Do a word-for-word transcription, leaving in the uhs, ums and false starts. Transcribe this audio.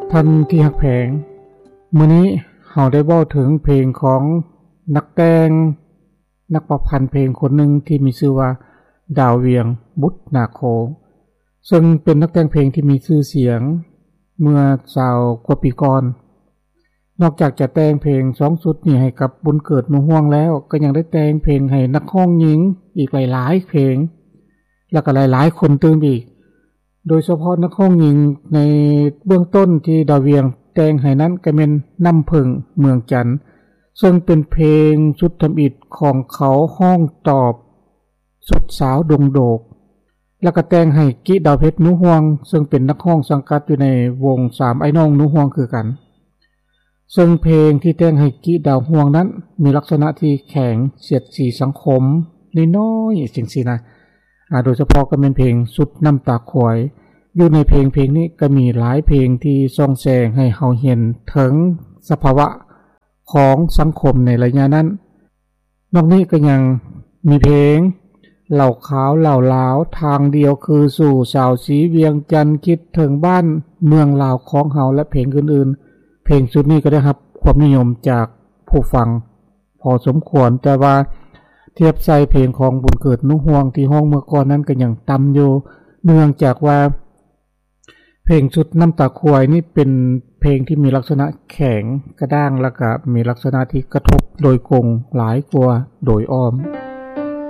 ท่านที่ฮักแพงมื้อนี้เฮาได้เว้าถึงเพลงของนักแต่งนักประพันธ์เพลงคนหนึ่งที่มีชื่อว่าดาวเวียงบุตรนาโคซึ่งเป็นนักแต่งเพลงที่มีชื่อเสียงเมื่อสาวกว่าปีก่อนนอกจากจะแต่งเพลงสองชุดนี้ให้กับบุญเกิดหนูฮ้วงแล้วก็ยังได้แต่งเพลงให้นักร้องหญิงอีกหลายๆเพลงแล้วก็หลายๆคนตื่มอีกโดยเฉพาะนักร้องหญิงในเบื้องต้นที่ดาวเวียงแต่งให้นั้นก็แม่นน้ำผึ้งเมืองจันทน์ซึ่งเป็นเพลงชุดทำอิฐของเขาห้องตอบสุดสาวดงโดกแล้วก็แต่งให้กิดาวเพชรหนูฮ้วงซึ่งเป็นนักร้องสังกัดอยู่ในวงสามไอ้น้องหนูฮ้วงคือกันซึ่งเพลงที่แต่งให้กิดาวฮ้วงนั้นมีลักษณะที่แข็งเสียดสีสังคมน้อยๆจังซี่นะอ่าโดยเฉพาะก็เป็นเพลงสุดน้ำตาขวายอยู่ในเพลงเพลงนี้ก็มีหลายเพลงที่ส่องแสงให้เฮาเห็นถึงสภาวะของสังคมในระยะนั้นนอกนี้ก็ยังมีเพลงเหล่าขาวเหล่าลาวทางเดียวคือสู่สาวสีเวียงจันทน์คิดถึงบ้านเมืองลาวของเฮาและเพลงอื่นๆเพลงชุดนี้ก็ได้รับความนิยมจากผู้ฟังพอสมควรแต่ว่าเทียบใส่เพลงของบุญเกิดหนูฮ้วงที่ห้องเมื่อก่อนนั้นก็ยังต่ำอยู่เนื่องจากว่าเพลงชุดน้ำตาควายนี่เป็นเพลงที่มีลักษณะแข็งกระด้างแล้วก็มีลักษณะที่กระทบโดยกงหลายกว่าโดยอ้อม